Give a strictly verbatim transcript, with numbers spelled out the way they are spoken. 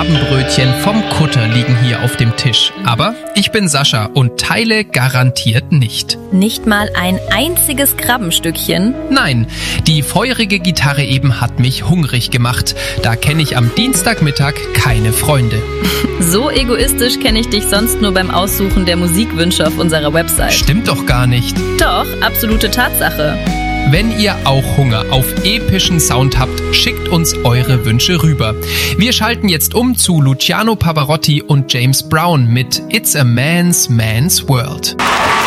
Krabbenbrötchen vom Kutter liegen hier auf dem Tisch. Aber ich bin Sascha und teile garantiert nicht. Nicht mal ein einziges Krabbenstückchen? Nein, die feurige Gitarre eben hat mich hungrig gemacht. Da kenne ich am Dienstagmittag keine Freunde. So egoistisch kenne ich dich sonst nur beim Aussuchen der Musikwünsche auf unserer Website. Stimmt doch gar nicht. Doch, absolute Tatsache. Wenn ihr auch Hunger auf epischen Sound habt, schickt uns eure Wünsche rüber. Wir schalten jetzt um zu Luciano Pavarotti und James Brown mit It's a Man's Man's World.